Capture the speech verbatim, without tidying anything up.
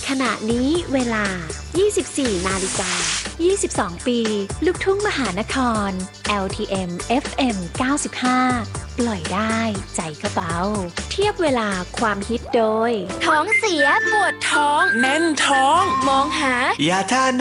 ขณะนี้เวลา ยี่สิบสี่นาฬิกายี่สิบสอง ปี ลูกทุ่งมหานคร แอล ที เอ็ม เอฟ เอ็ม เก้าสิบห้า ปล่อยได้ใจก็เบาเทียบเวลาความฮิตโดยท้องเสียปวดท้องแน่นท้องมองหายาทาน